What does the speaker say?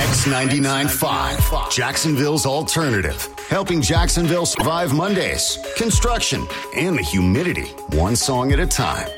X99.5, Jacksonville's alternative. Helping Jacksonville survive Mondays, construction, and the humidity, one song at a time.